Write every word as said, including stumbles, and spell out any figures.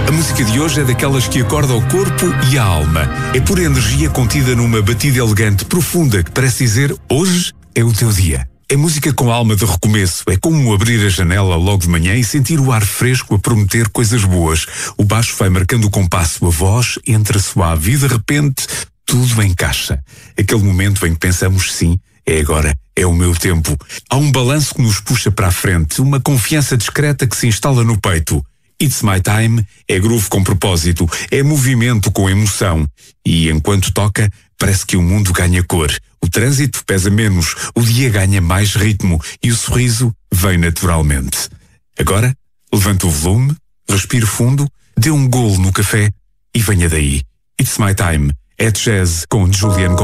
A música de hoje é daquelas que acorda o corpo e a alma. É pura energia contida numa batida elegante, profunda, que parece dizer: hoje é o teu dia. É música com alma de recomeço. É como abrir a janela logo de manhã e sentir o ar fresco a prometer coisas boas. O baixo vai marcando o compasso, a voz entra suave e de repente tudo encaixa. Aquele momento em que pensamos: sim, é agora, é o meu tempo. Há um balanço que nos puxa para a frente, uma confiança discreta que se instala no peito. It's My Time é groove com propósito, é movimento com emoção. E enquanto toca, parece que o mundo ganha cor. O trânsito pesa menos, o dia ganha mais ritmo e o sorriso vem naturalmente. Agora, levante o volume, respire fundo, dê um golo no café e venha daí. It's My Time é de jazz com Julian Gomes.